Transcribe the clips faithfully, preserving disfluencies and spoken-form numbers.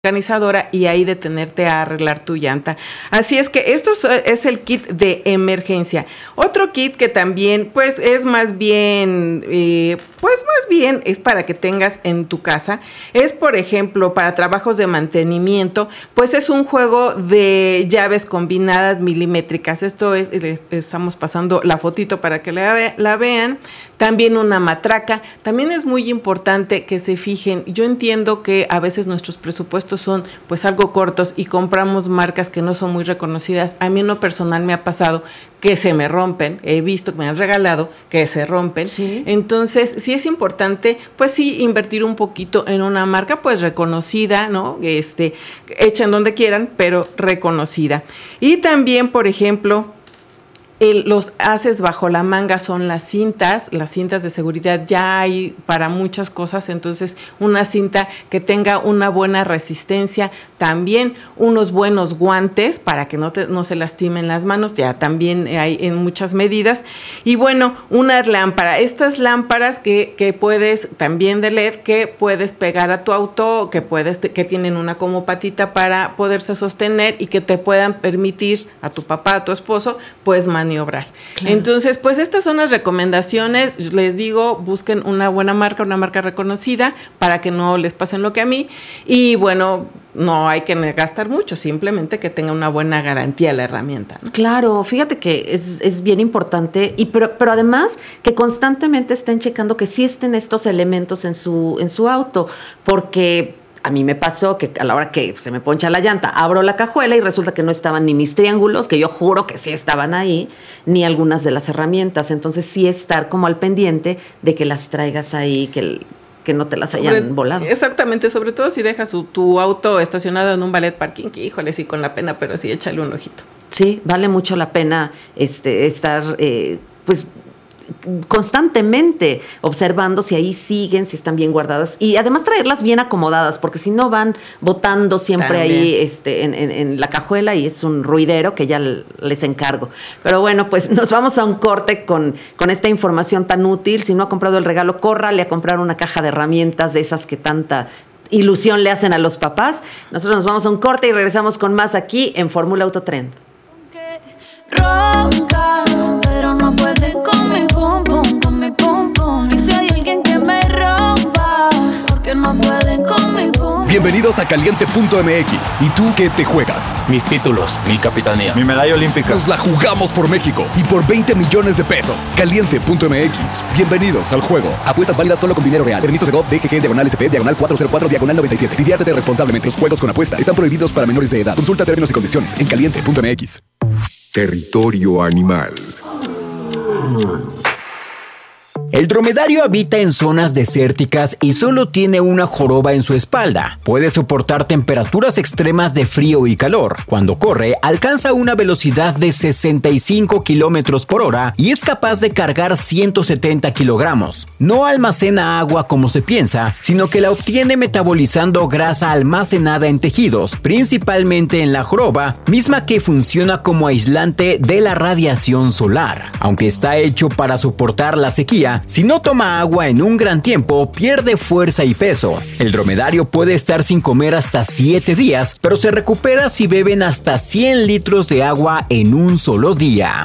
organizadora y ahí detenerte a arreglar tu llanta. Así es que esto es el kit de emergencia. Otro kit que también pues es más bien, eh, pues más bien es para que tengas en tu casa, es por ejemplo para trabajos de mantenimiento, pues es un juego de llaves combinadas milimétricas. Esto es, les estamos pasando la fotito para que la, ve, la vean. También una matraca. También es muy importante que se fijen. Yo entiendo que a veces nuestros presupuestos son pues algo cortos y compramos marcas que no son muy reconocidas. A mí en lo personal me ha pasado que se me rompen. He visto que me han regalado que se rompen. Sí. Entonces, sí es importante, pues sí, invertir un poquito en una marca pues reconocida, ¿no? Este, hecha en donde quieran, pero reconocida. Y también, por ejemplo, El, los haces bajo la manga son las cintas, las cintas de seguridad ya hay para muchas cosas, entonces una cinta que tenga una buena resistencia, también unos buenos guantes para que no, te, no se lastimen las manos, ya también hay en muchas medidas, y bueno, una lámpara, estas lámparas que, que puedes, también de L E D, que puedes pegar a tu auto, que puedes, que tienen una como patita para poderse sostener y que te puedan permitir a tu papá, a tu esposo, pues maniobrar. Claro. Entonces, pues estas son las recomendaciones. Les digo, busquen una buena marca, una marca reconocida para que no les pasen lo que a mí. Y bueno, no hay que gastar mucho, simplemente que tenga una buena garantía la herramienta, ¿no? Claro, fíjate que es, es bien importante, y pero, pero además que constantemente estén checando que sí estén estos elementos en su, en su auto, porque a mí me pasó que a la hora que se me poncha la llanta, abro la cajuela y resulta que no estaban ni mis triángulos, que yo juro que sí estaban ahí, ni algunas de las herramientas. Entonces sí estar como al pendiente de que las traigas ahí, que, que no te las hayan sobre, volado. Exactamente, sobre todo si dejas su, tu auto estacionado en un valet parking, que híjole, sí con la pena, pero sí échale un ojito. Sí, vale mucho la pena este, estar, eh, pues, constantemente observando si ahí siguen, si están bien guardadas, y además traerlas bien acomodadas, porque si no van botando siempre también ahí este, en, en, en la cajuela y es un ruidero que ya les encargo. Pero bueno, pues nos vamos a un corte con, con esta información tan útil. Si no ha comprado el regalo, córrale a comprar una caja de herramientas de esas que tanta ilusión le hacen a los papás. Nosotros nos vamos a un corte y regresamos con más aquí en Fórmula Autotrend. Ronca, pero no puede con mi pum pum, con mi pum pum. Y si hay alguien que me rompa, porque no pueden con mi pum. Bienvenidos a Caliente punto M X. ¿Y tú qué te juegas? Mis títulos, mi capitanía, mi medalla olímpica. Nos la jugamos por México y por veinte millones de pesos. Caliente punto M X. Bienvenidos al juego. Apuestas válidas solo con dinero real. Permiso Segov, D G G, diagonal S P, diagonal cuatro cero cuatro, diagonal noventa y siete. Diviértete responsablemente. Los juegos con apuesta están prohibidos para menores de edad. Consulta términos y condiciones en Caliente punto M X. Territorio animal. El dromedario habita en zonas desérticas y solo tiene una joroba en su espalda. Puede soportar temperaturas extremas de frío y calor. Cuando corre, alcanza una velocidad de sesenta y cinco kilómetros por hora y es capaz de cargar ciento setenta kilogramos. No almacena agua como se piensa, sino que la obtiene metabolizando grasa almacenada en tejidos, principalmente en la joroba, misma que funciona como aislante de la radiación solar. Aunque está hecho para soportar la sequía, si no toma agua en un gran tiempo, pierde fuerza y peso. El dromedario puede estar sin comer hasta siete días, pero se recupera si beben hasta cien litros de agua en un solo día.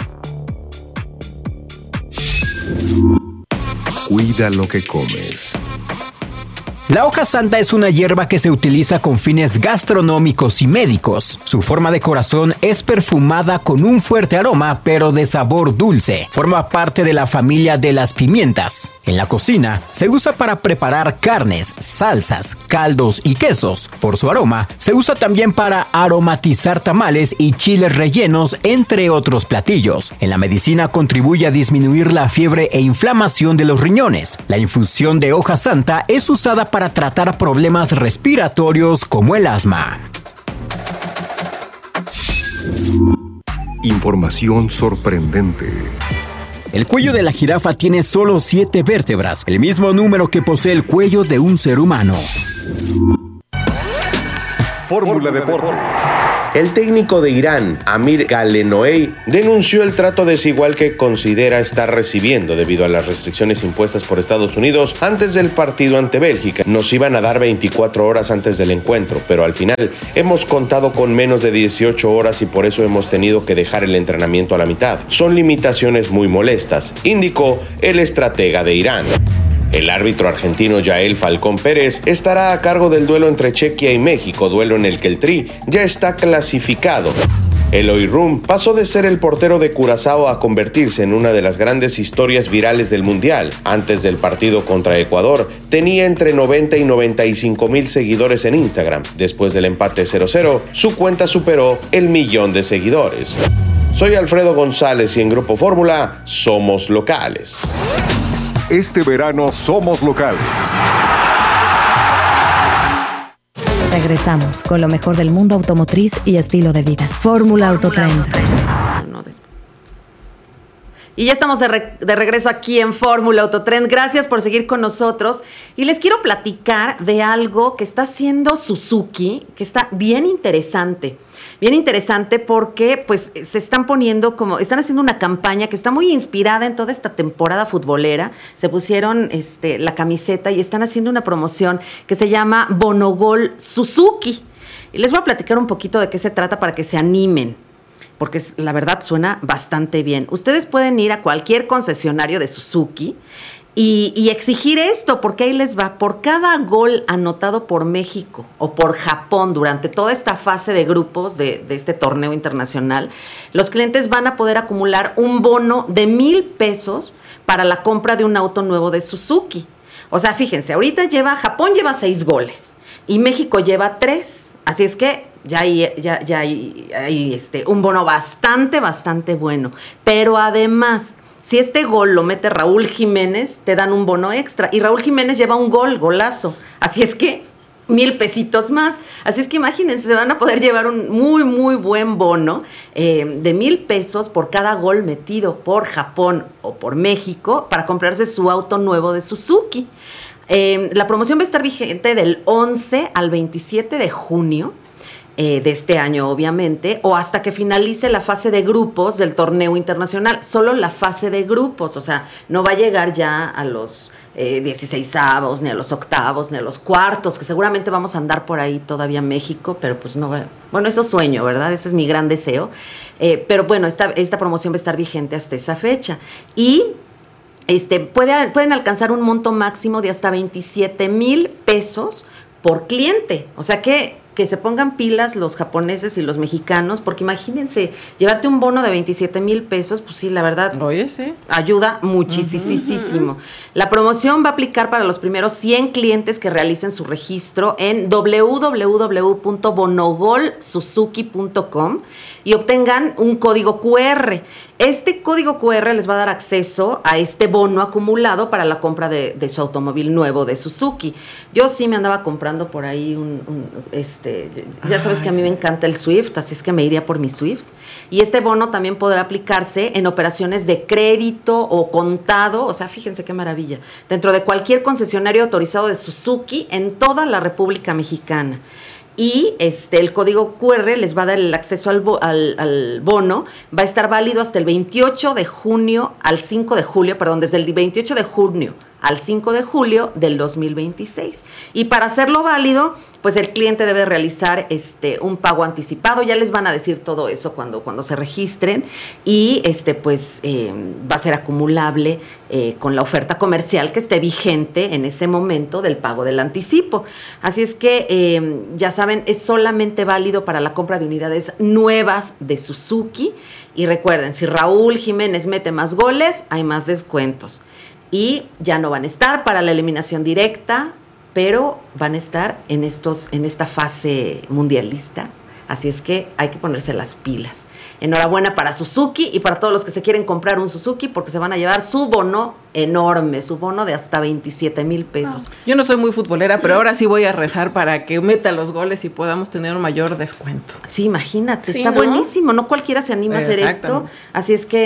Cuida lo que comes. La hoja santa es una hierba que se utiliza con fines gastronómicos y médicos. Su forma de corazón es perfumada con un fuerte aroma, pero de sabor dulce. Forma parte de la familia de las pimientas. En la cocina, se usa para preparar carnes, salsas, caldos y quesos. Por su aroma, se usa también para aromatizar tamales y chiles rellenos, entre otros platillos. En la medicina contribuye a disminuir la fiebre e inflamación de los riñones. La infusión de hoja santa es usada para para tratar problemas respiratorios como el asma. Información sorprendente. El cuello de la jirafa tiene solo siete vértebras, el mismo número que posee el cuello de un ser humano. Fórmula Deportes. El técnico de Irán, Amir Galenoei, denunció el trato desigual que considera estar recibiendo debido a las restricciones impuestas por Estados Unidos antes del partido ante Bélgica. Nos iban a dar veinticuatro horas antes del encuentro, pero al final hemos contado con menos de dieciocho horas y por eso hemos tenido que dejar el entrenamiento a la mitad. Son limitaciones muy molestas, indicó el estratega de Irán. El árbitro argentino Yael Falcón Pérez estará a cargo del duelo entre Chequia y México, duelo en el que el Tri ya está clasificado. Eloy Rum pasó de ser el portero de Curazao a convertirse en una de las grandes historias virales del Mundial. Antes del partido contra Ecuador, tenía entre noventa y noventa y cinco mil seguidores en Instagram. Después del empate cero cero, su cuenta superó el millón de seguidores. Soy Alfredo González y en Grupo Fórmula somos locales. Este verano somos locales. Regresamos con lo mejor del mundo automotriz y estilo de vida. Fórmula Autotrend. Y ya estamos de, re- de regreso aquí en Fórmula Autotrend. Gracias por seguir con nosotros. Y les quiero platicar de algo que está haciendo Suzuki, que está bien interesante. Bien interesante porque pues se están poniendo como, están haciendo una campaña que está muy inspirada en toda esta temporada futbolera. Se pusieron este, la camiseta y están haciendo una promoción que se llama Bonogol Suzuki. Y les voy a platicar un poquito de qué se trata para que se animen, porque la verdad suena bastante bien. Ustedes pueden ir a cualquier concesionario de Suzuki y, y exigir esto, porque ahí les va. Por cada gol anotado por México o por Japón durante toda esta fase de grupos de, de este torneo internacional, los clientes van a poder acumular un bono de mil pesos para la compra de un auto nuevo de Suzuki. O sea, fíjense, ahorita lleva, Japón lleva seis goles y México lleva tres. Así es que ya hay, ya, ya hay, hay este, un bono bastante, bastante bueno. Pero además, si este gol lo mete Raúl Jiménez, te dan un bono extra. Y Raúl Jiménez lleva un gol, golazo. Así es que mil pesitos más. Así es que imagínense, se van a poder llevar un muy, muy buen bono eh, de mil pesos por cada gol metido por Japón o por México para comprarse su auto nuevo de Suzuki. Eh, la promoción va a estar vigente del once al veintisiete de junio. Eh, de este año, obviamente, o hasta que finalice la fase de grupos del torneo internacional. Solo la fase de grupos, o sea, no va a llegar ya a los eh, dieciseisavos, ni a los octavos, ni a los cuartos, que seguramente vamos a andar por ahí todavía en México, pero pues no va. Bueno, eso sueño, ¿verdad? Ese es mi gran deseo. Eh, pero bueno, esta, esta promoción va a estar vigente hasta esa fecha. Y este, puede, pueden alcanzar un monto máximo de hasta veintisiete mil pesos por cliente. O sea que que se pongan pilas los japoneses y los mexicanos, porque imagínense, llevarte un bono de veintisiete mil pesos, pues sí, la verdad, Oye, sí. ayuda muchísimo. Uh-huh. La promoción va a aplicar para los primeros cien clientes que realicen su registro en doble u doble u doble u punto bonogol suzuki punto com y obtengan un código cu erre. Este código cu erre les va a dar acceso a este bono acumulado para la compra de, de su automóvil nuevo de Suzuki. Yo sí me andaba comprando por ahí un, un este, ya sabes que a mí me encanta el Swift, así es que me iría por mi Swift. Y este bono también podrá aplicarse en operaciones de crédito o contado, o sea, fíjense qué maravilla, dentro de cualquier concesionario autorizado de Suzuki en toda la República Mexicana. Y este, el código cu erre les va a dar el acceso al, bo, al, al bono, va a estar válido hasta el veintiocho de junio al cinco de julio, perdón, desde el veintiocho de junio al cinco de julio del dos mil veintiséis. Y para hacerlo válido, pues el cliente debe realizar este, un pago anticipado. Ya les van a decir todo eso cuando, cuando se registren. Y este, pues eh, va a ser acumulable eh, con la oferta comercial que esté vigente en ese momento del pago del anticipo. Así es que, eh, ya saben, es solamente válido para la compra de unidades nuevas de Suzuki. Y recuerden, si Raúl Jiménez mete más goles, hay más descuentos. Y ya no van a estar para la eliminación directa, pero van a estar en, estos, en esta fase mundialista. Así es que hay que ponerse las pilas. Enhorabuena para Suzuki y para todos los que se quieren comprar un Suzuki, porque se van a llevar su bono enorme, su bono de hasta veintisiete mil pesos. Yo no soy muy futbolera, pero ahora sí voy a rezar para que meta los goles y podamos tener un mayor descuento. Sí, imagínate, sí, está ¿no? buenísimo. No cualquiera se anima a hacer esto. Así es que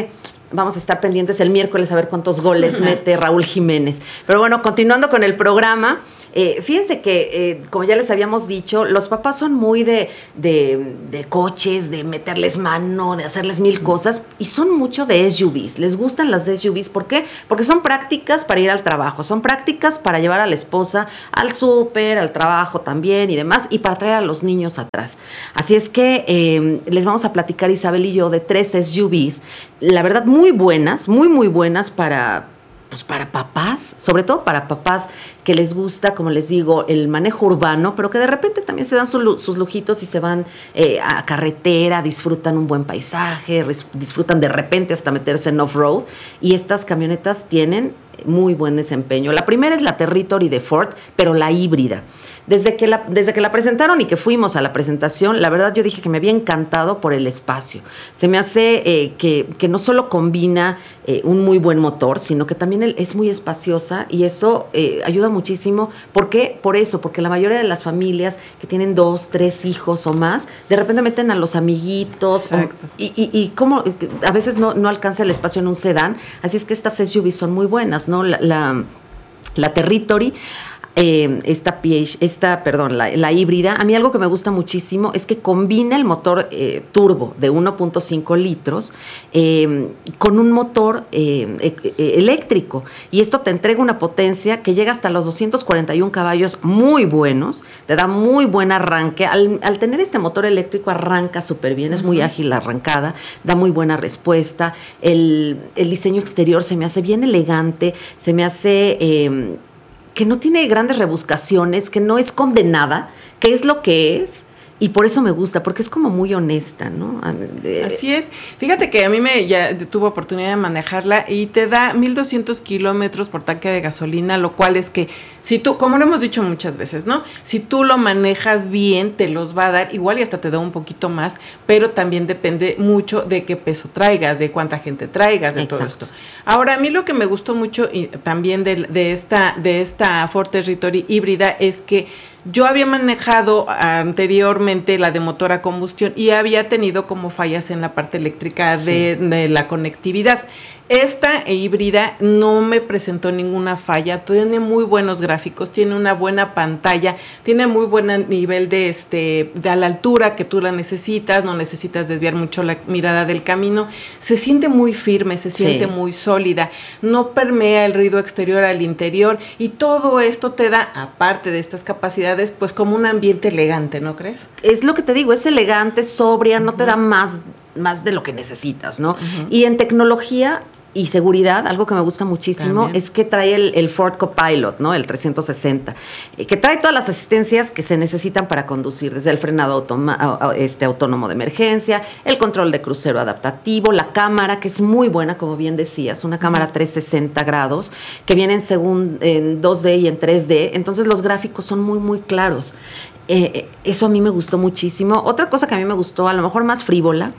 vamos a estar pendientes el miércoles a ver cuántos goles mete Raúl Jiménez. Pero bueno, continuando con el programa, eh, fíjense que, eh, como ya les habíamos dicho, los papás son muy de, de, de coches, de meterles mano, de hacerles mil cosas, y son mucho de S U Vs. Les gustan las S U Vs. ¿Por qué? Porque son prácticas para ir al trabajo, son prácticas para llevar a la esposa al súper, al trabajo también y demás, y para traer a los niños atrás. Así es que eh, les vamos a platicar, Isabel y yo, de tres S U Vs, la verdad muy buenas, muy muy buenas para, pues para papás, sobre todo para papás que les gusta, como les digo, el manejo urbano, pero que de repente también se dan su, sus lujitos y se van eh, a carretera, disfrutan un buen paisaje, res, disfrutan de repente hasta meterse en off-road, y estas camionetas tienen muy buen desempeño. La primera es la Territory de Ford, pero la híbrida. Desde que la, desde que la presentaron y que fuimos a la presentación, la verdad yo dije que me había encantado por el espacio. Se me hace eh, que, que no solo combina eh, un muy buen motor, sino que también es muy espaciosa, y eso eh, ayuda muchísimo. ¿Por qué? Por eso, porque la mayoría de las familias que tienen dos, tres hijos o más, de repente meten a los amiguitos. Exacto. O, y, y, y como a veces no, no alcanza el espacio en un sedán, así es que estas S U Vs son muy buenas, ¿no? La, la, la Territory, Eh, esta, P H, esta, perdón, la, la híbrida, a mí algo que me gusta muchísimo es que combina el motor eh, turbo de uno punto cinco litros eh, con un motor eh, eh, eléctrico, y esto te entrega una potencia que llega hasta los doscientos cuarenta y uno caballos muy buenos, te da muy buen arranque. Al, al tener este motor eléctrico arranca súper bien, es muy uh-huh. ágil la arrancada, da muy buena respuesta. El, el diseño exterior se me hace bien elegante, se me hace... Eh, que no tiene grandes rebuscaciones, que no es condenada, que es lo que es, y por eso me gusta, porque es como muy honesta, ¿no? Así es. Fíjate que a mí me ya tuve oportunidad de manejarla y te da mil doscientos kilómetros por tanque de gasolina, lo cual es que si tú, como lo hemos dicho muchas veces, ¿no? Si tú lo manejas bien, te los va a dar, igual y hasta te da un poquito más, pero también depende mucho de qué peso traigas, de cuánta gente traigas, de Exacto. todo esto. Ahora, a mí lo que me gustó mucho y también de, de esta de esta Ford Territory híbrida es que yo había manejado anteriormente la de motor a combustión y había tenido como fallas en la parte eléctrica sí. de, de la conectividad. Esta híbrida no me presentó ninguna falla, tiene muy buenos gráficos, tiene una buena pantalla, tiene muy buen nivel de este de a la altura que tú la necesitas, no necesitas desviar mucho la mirada del camino, se siente muy firme, se siente sí. muy sólida, no permea el ruido exterior al interior, y todo esto te da, aparte de estas capacidades, pues como un ambiente elegante, ¿no crees? Es lo que te digo, es elegante, sobria, no uh-huh. te da más, más de lo que necesitas, ¿no? Uh-huh. Y en tecnología y seguridad, algo que me gusta muchísimo También. es que trae el, el Ford Copilot, ¿no? El trescientos sesenta, eh, que trae todas las asistencias que se necesitan para conducir, desde el frenado automa- este, autónomo de emergencia, el control de crucero adaptativo, la cámara, que es muy buena, como bien decías, una cámara trescientos sesenta grados, que viene en, segun, en dos D y en tres D, entonces los gráficos son muy, muy claros. Eh, eso a mí me gustó muchísimo. Otra cosa que a mí me gustó, a lo mejor más frívola,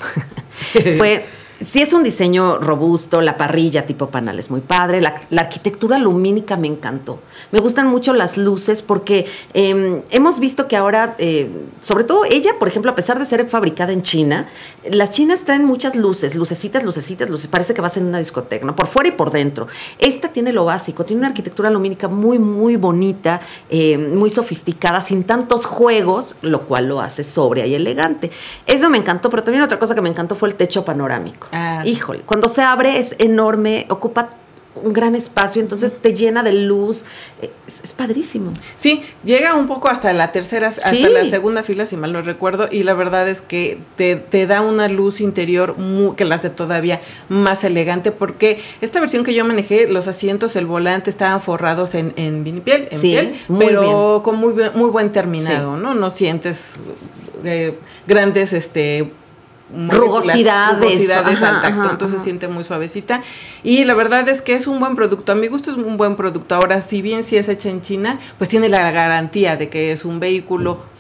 fue... Sí, es un diseño robusto, la parrilla tipo panal es muy padre, la, la arquitectura lumínica me encantó. Me gustan mucho las luces porque eh, hemos visto que ahora, eh, sobre todo ella, por ejemplo, a pesar de ser fabricada en China, las chinas traen muchas luces, lucecitas, lucecitas, luces, parece que vas en una discoteca, ¿no? Por fuera y por dentro. Esta tiene lo básico, tiene una arquitectura lumínica muy, muy bonita, eh, muy sofisticada, sin tantos juegos, lo cual lo hace sobria y elegante. Eso me encantó, pero también otra cosa que me encantó fue el techo panorámico. Ah. Híjole, cuando se abre es enorme, ocupa un gran espacio, entonces te llena de luz, es, es padrísimo. Sí, llega un poco hasta la tercera, sí. hasta la segunda fila, si mal no recuerdo, y la verdad es que te, te da una luz interior muy, que la hace todavía más elegante, porque esta versión que yo manejé, los asientos, el volante estaban forrados en, en vinipiel, en sí, piel, muy pero bien. con muy, muy buen terminado, sí. ¿no? No sientes eh, grandes, este... rugosidades, rugosidades ajá, al tacto, ajá, entonces ajá. se siente muy suavecita, y la verdad es que es un buen producto, a mi gusto es un buen producto. Ahora, si bien si es hecha en China, pues tiene la garantía de que es un vehículo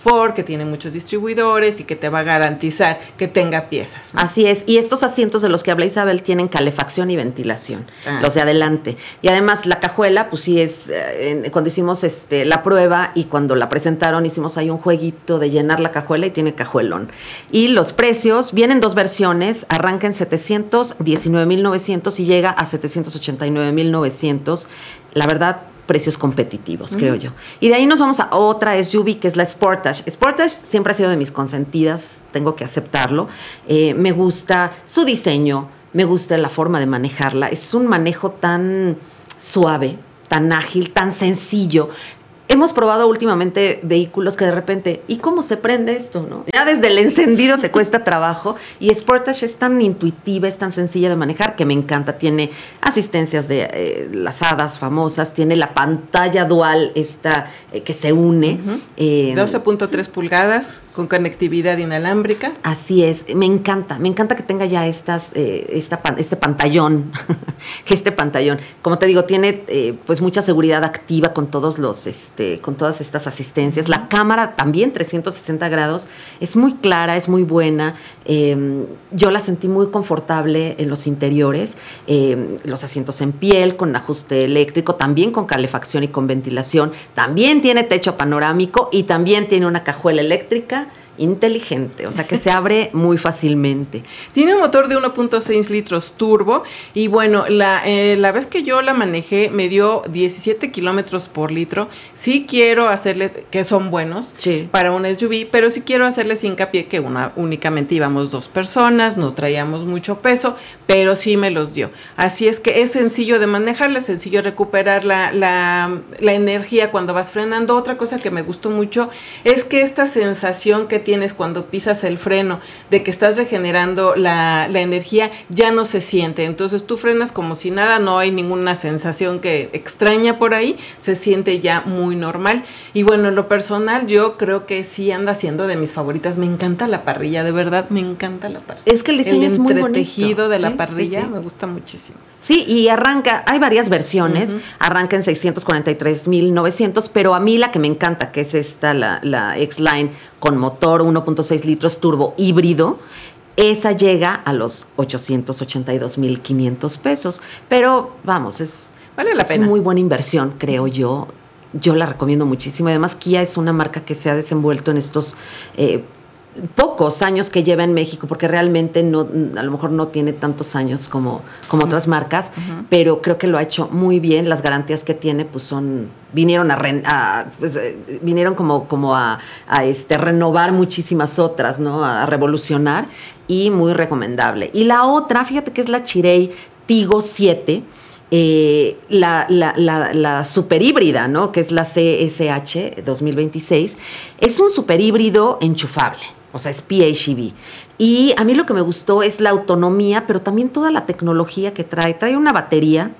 Ford, que tiene muchos distribuidores y que te va a garantizar que tenga piezas, ¿no? Así es, y estos asientos de los que habla Isabel tienen calefacción y ventilación, ah. los de adelante. Y además la cajuela, pues sí es, eh, cuando hicimos este la prueba y cuando la presentaron hicimos ahí un jueguito de llenar la cajuela y tiene cajuelón. Y los precios, vienen dos versiones, arranca en setecientos diecinueve mil novecientos y llega a setecientos ochenta y nueve mil novecientos. La verdad, precios competitivos, mm. creo yo. Y de ahí nos vamos a otra S U V, que es la Sportage. Sportage siempre ha sido de mis consentidas, tengo que aceptarlo. Eh, me gusta su diseño, me gusta la forma de manejarla. Es un manejo tan suave, tan ágil, tan sencillo. Hemos probado últimamente vehículos que de repente, ¿y cómo se prende esto? ¿No? Ya desde el encendido te cuesta trabajo, y Sportage es tan intuitiva, es tan sencilla de manejar que me encanta. Tiene asistencias de eh, las hadas famosas, tiene la pantalla dual esta eh, que se une. Uh-huh. eh, doce punto tres pulgadas con conectividad inalámbrica. Así es, me encanta, me encanta que tenga ya estas, eh, esta, este pantallón, este pantallón. Como te digo, tiene eh, pues mucha seguridad activa con todos los, este, con todas estas asistencias. La cámara también trescientos sesenta grados, es muy clara, es muy buena. Eh, yo la sentí muy confortable en los interiores, eh, los asientos en piel con ajuste eléctrico, también con calefacción y con ventilación. También tiene techo panorámico y también tiene una cajuela eléctrica inteligente, o sea que se abre muy fácilmente. Tiene un motor de uno punto seis litros turbo y bueno, la, eh, la vez que yo la manejé me dio diecisiete kilómetros por litro. Sí quiero hacerles, que son buenos sí. para una S U V, pero sí quiero hacerles hincapié que una, únicamente íbamos dos personas, no traíamos mucho peso, pero sí me los dio. Así es que es sencillo de manejarla, es sencillo recuperar la, la, la energía cuando vas frenando. Otra cosa que me gustó mucho es que esta sensación que tienes cuando pisas el freno, de que estás regenerando la, la energía, ya no se siente. Entonces tú frenas como si nada, no hay ninguna sensación que extraña por ahí, se siente ya muy normal. Y bueno, en lo personal, yo creo que sí anda siendo de mis favoritas. Me encanta la parrilla, de verdad, me encanta la parrilla. Es que el diseño es muy bonito. El entretejido de sí, la parrilla sí, sí. me gusta muchísimo. Sí, y arranca, hay varias versiones, uh-huh. arranca en seiscientos cuarenta y tres mil novecientos, pero a mí la que me encanta, que es esta, la, la X-Line con motor uno punto seis litros turbo híbrido, esa llega a los ochocientos ochenta y dos mil quinientos pesos, pero vamos, es, vale la es pena. muy buena inversión, creo yo. Yo la recomiendo muchísimo. Además, Kia es una marca que se ha desenvuelto en estos eh, pocos años que lleva en México, porque realmente no, a lo mejor no tiene tantos años como, como uh-huh. otras marcas, uh-huh. pero creo que lo ha hecho muy bien. Las garantías que tiene, pues son, vinieron a, re, a pues, eh, vinieron como, como a, a este renovar muchísimas otras, ¿no? A, a revolucionar, y muy recomendable. Y la otra, fíjate que es la Chery Tiggo siete. Eh, la, la, la, la super híbrida, ¿no? Que es la C S H dos mil veintiséis, es un super híbrido enchufable, o sea, es P H E V. Y a mí lo que me gustó es la autonomía, pero también toda la tecnología que trae. Trae una batería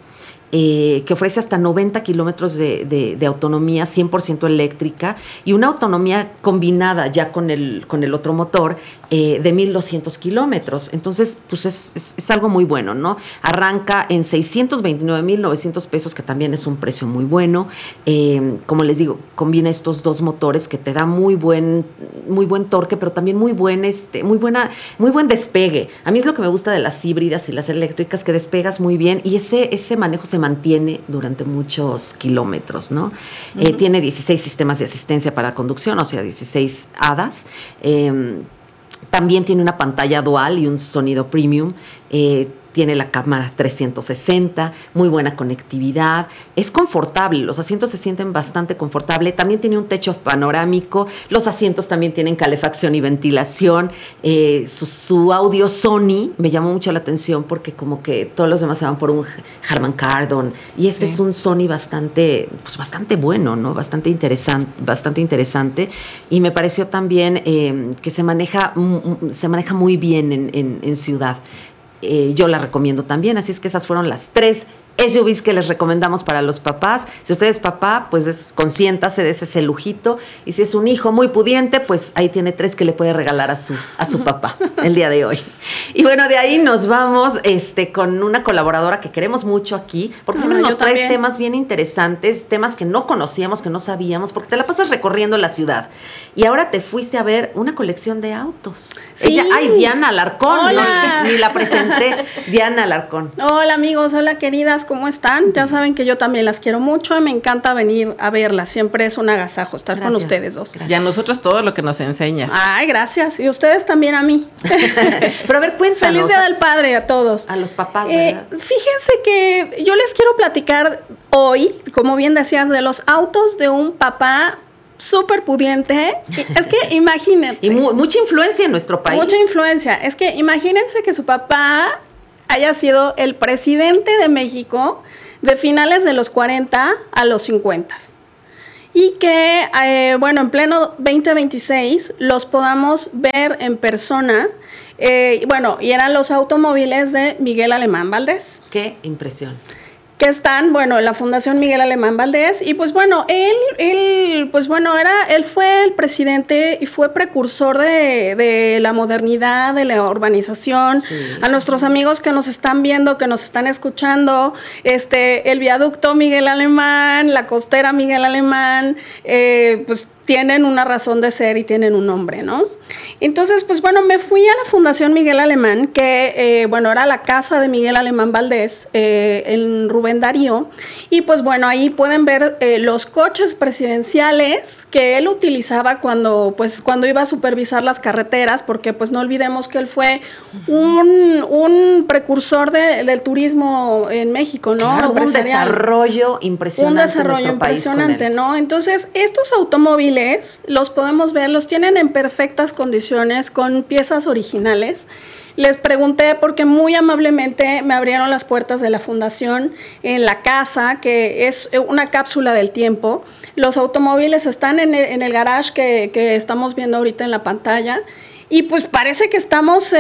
eh, que ofrece hasta noventa kilómetros de, de, de autonomía, cien por ciento eléctrica, y una autonomía combinada ya con el, con el otro motor eh, de mil doscientos kilómetros. Entonces, pues es, es, es algo muy bueno, ¿no? Arranca en seiscientos veintinueve mil novecientos pesos, que también es un precio muy bueno. Eh, como les digo, combina estos dos motores que te da muy buen, muy buen torque, pero también muy buen, este, muy buena, muy buen despegue. A mí es lo que me gusta de las híbridas y las eléctricas, que despegas muy bien y ese, ese manejo se mantiene durante muchos kilómetros, ¿no? Uh-huh. Eh, tiene dieciséis sistemas de asistencia para conducción, o sea, dieciséis hadas. Eh, también tiene una pantalla dual y un sonido premium. Eh, tiene la cámara trescientos sesenta, muy buena conectividad, es confortable, los asientos se sienten bastante confortable, también tiene un techo panorámico, los asientos también tienen calefacción y ventilación, eh, su, su audio Sony me llamó mucho la atención porque como que todos los demás se van por un Harman Kardon y este sí. es un Sony bastante, pues bastante bueno, ¿no? Bastante interesante, bastante interesante, y me pareció también eh, que se maneja, se maneja muy bien en, en, en ciudad. Eh, yo la recomiendo también, así es que esas fueron las tres S U Vs que les recomendamos para los papás. Si usted es papá, pues es, consiéntase de ese, ese lujito. Y si es un hijo muy pudiente, pues ahí tiene tres que le puede regalar a su, a su papá el día de hoy. Y bueno, de ahí nos vamos este, con una colaboradora que queremos mucho aquí, porque siempre Ah, nos yo traes también. temas bien interesantes, temas que no conocíamos, que no sabíamos, porque te la pasas recorriendo la ciudad. Y ahora te fuiste a ver una colección de autos. Sí. Ella, ay, Diana Alarcón, Hola. ¿no? Ni la presenté. Diana Alarcón. Hola amigos, hola queridas, ¿cómo están? Ya saben que yo también las quiero mucho y me encanta venir a verlas. Siempre es un agasajo estar Gracias. con ustedes dos. Y a nosotros todo lo que nos enseñas. Ay, gracias. Y ustedes también a mí. Pero a ver, cuéntanos. Feliz Día del Padre a todos. A los papás, Eh, ¿verdad? fíjense que yo les quiero platicar hoy, como bien decías, de los autos de un papá súper pudiente. Es que imagínate. Y mu- mucha influencia en nuestro país. Mucha influencia. Es que imagínense que su papá haya sido el presidente de México de finales de los cuarenta a los cincuenta. Y que, eh, bueno, en pleno veinte veintiséis los podamos ver en persona. Eh, bueno, y eran los automóviles de Miguel Alemán Valdés, Qué impresión. que están, bueno, en la Fundación Miguel Alemán Valdés. Y pues bueno, él, él, pues bueno, era, él fue el presidente y fue precursor de, de la modernidad, de la urbanización. Sí. A nuestros amigos que nos están viendo, que nos están escuchando, este, el viaducto Miguel Alemán, la costera Miguel Alemán, eh, pues tienen una razón de ser y tienen un nombre, ¿no? Entonces, pues bueno, me fui a la Fundación Miguel Alemán, que, eh, bueno, era la casa de Miguel Alemán Valdés, eh, en Rubén Darío, y pues bueno, ahí pueden ver eh, los coches presidenciales que él utilizaba cuando, pues, cuando iba a supervisar las carreteras, porque pues no olvidemos que él fue un, un precursor de- del turismo en México, ¿no? Claro, hubo un Empresarial. desarrollo impresionante Un desarrollo en nuestro país con impresionante, él. ¿no? Entonces, estos automóviles los podemos ver, los tienen en perfectas condiciones, con piezas originales. Les pregunté porque muy amablemente me abrieron las puertas de la fundación en la casa, que es una cápsula del tiempo. Los automóviles están en el, en el garage que, que estamos viendo ahorita en la pantalla. Y pues parece que estamos eh,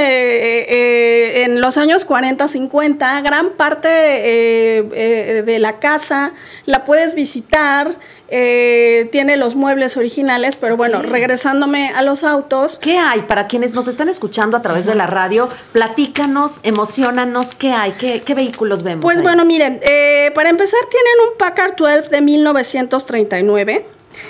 eh, en los años cuarenta, cincuenta. Gran parte eh, eh, de la casa la puedes visitar. Eh, tiene los muebles originales, pero bueno, regresándome a los autos. ¿Qué hay? Para quienes nos están escuchando a través de la radio, platícanos, emociónanos, ¿qué hay? ¿Qué, qué vehículos vemos? Pues ahí? bueno, miren, eh, para empezar tienen un Packard doce de mil novecientos treinta y nueve.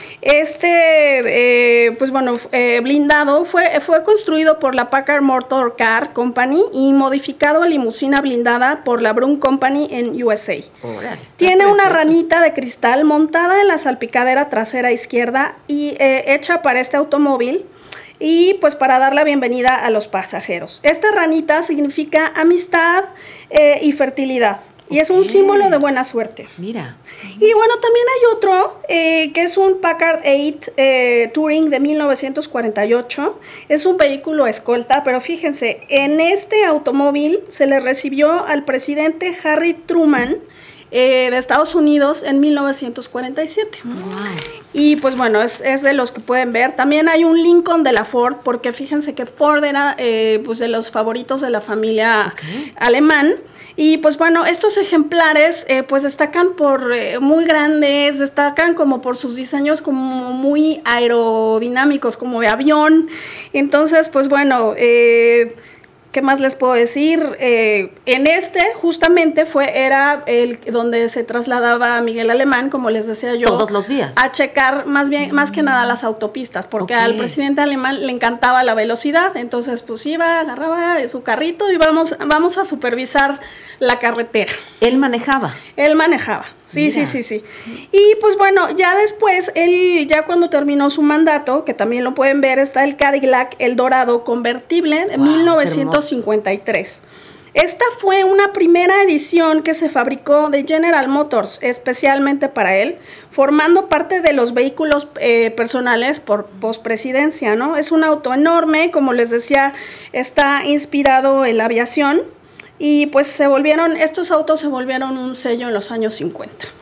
Este, eh, pues bueno, eh, blindado, fue, fue construido por la Packard Motor Car Company y modificado a limusina blindada por la Brum Company en U S A. Órale, Tiene está una precioso. ranita de cristal montada en la salpicadera trasera izquierda y eh, hecha para este automóvil y pues para dar la bienvenida a los pasajeros. Esta ranita significa amistad eh, y fertilidad. Y es un Ok. símbolo de buena suerte. Mira. Y bueno, también hay otro eh, que es un Packard ocho eh, Touring de mil novecientos cuarenta y ocho. Es un vehículo escolta, pero fíjense, en este automóvil se le recibió al presidente Harry Truman eh, de Estados Unidos en mil novecientos cuarenta y siete. Y pues bueno, es, es de los que pueden ver. También hay un Lincoln de la Ford, porque fíjense que Ford era eh, pues de los favoritos de la familia Ok. alemán. Y pues bueno, estos ejemplares eh, pues destacan por eh, muy grandes, destacan como por sus diseños como muy aerodinámicos, como de avión. Entonces, pues bueno, eh, ¿qué más les puedo decir? Eh, en este justamente fue, era el donde se trasladaba Miguel Alemán, como les decía yo. Todos los días. A checar más bien, más que nada las autopistas, porque Ok. al presidente alemán le encantaba la velocidad, entonces pues iba, agarraba su carrito y vamos, vamos a supervisar la carretera. Él manejaba. Él manejaba, sí, Mira. sí, sí, sí. Y pues bueno, ya después, él, ya cuando terminó su mandato, que también lo pueden ver, está el Cadillac El Dorado convertible de Wow, es mil novecientos cincuenta y tres. Esta fue una primera edición que se fabricó de General Motors especialmente para él, formando parte de los vehículos eh, personales por pospresidencia, ¿no? Es un auto enorme, como les decía, está inspirado en la aviación. Y pues se volvieron, estos autos se volvieron un sello en los años cincuenta.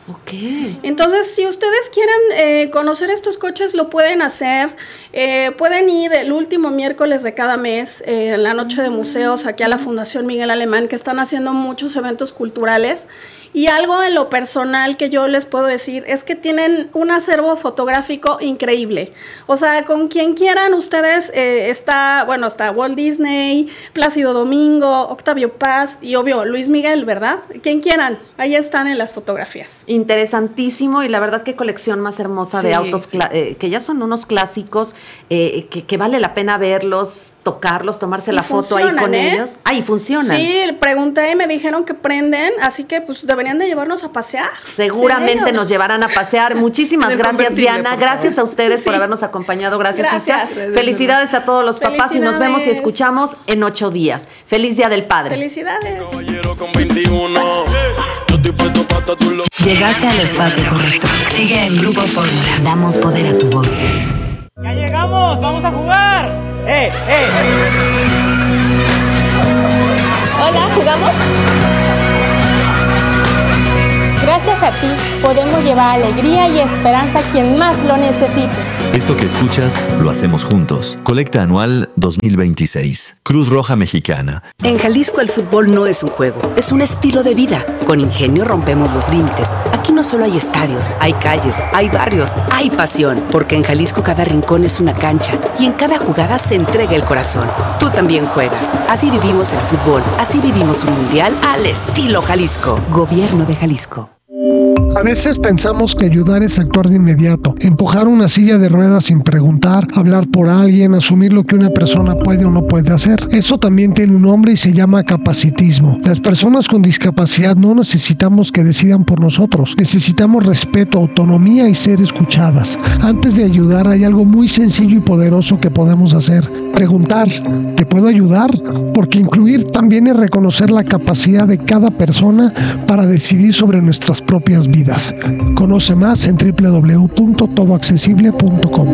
Ok. Entonces, si ustedes quieren eh, conocer estos coches, lo pueden hacer. Eh, pueden ir el último miércoles de cada mes, eh, en la noche de museos, aquí a la Fundación Miguel Alemán, que están haciendo muchos eventos culturales. Y algo en lo personal que yo les puedo decir es que tienen un acervo fotográfico increíble. O sea, con quien quieran ustedes, eh, está, bueno, está Walt Disney, Plácido Domingo, Octavio Paz y obvio Luis Miguel, ¿verdad? Quien quieran, ahí están en las fotografías. Interesantísimo, y la verdad qué colección más hermosa sí, de autos sí. eh, que ya son unos clásicos, eh, que, que vale la pena verlos, tocarlos, tomarse y la foto ahí con ¿eh? ellos. Ah, y funcionan. Sí, pregunté y me dijeron que prenden, así que pues deberían de llevarnos a pasear. Seguramente nos llevarán a pasear. Muchísimas gracias, Diana. Gracias a ustedes sí. por habernos acompañado. Gracias, gracias. Isa. Felicidades a todos los papás y nos vemos y escuchamos en ocho días. Feliz Día del Padre. Felicidades. Llegaste al espacio correcto. Sigue en Grupo Fórmula. Damos poder a tu voz. ¡Ya llegamos! ¡Vamos a jugar! ¡Eh, eh! Hola, ¿jugamos? Gracias a ti podemos llevar alegría y esperanza a quien más lo necesite. Esto que escuchas lo hacemos juntos. Colecta anual dos mil veintiséis. Cruz Roja Mexicana. En Jalisco el fútbol no es un juego, es un estilo de vida. Con Ingenio rompemos los límites. Aquí no solo hay estadios, hay calles, hay barrios, hay pasión. Porque en Jalisco cada rincón es una cancha y en cada jugada se entrega el corazón. Tú también juegas. Así vivimos el fútbol. Así vivimos un mundial al estilo Jalisco. Gobierno de Jalisco. A veces pensamos que ayudar es actuar de inmediato, empujar una silla de ruedas sin preguntar, hablar por alguien, asumir lo que una persona puede o no puede hacer. Eso también tiene un nombre y se llama capacitismo. Las personas con discapacidad no necesitamos que decidan por nosotros. Necesitamos respeto, autonomía y ser escuchadas. Antes de ayudar hay algo muy sencillo y poderoso que podemos hacer. Preguntar, ¿te puedo ayudar? Porque incluir también es reconocer la capacidad de cada persona para decidir sobre nuestras propias vidas. Conoce más en doble u doble u doble u punto todo accesible punto com.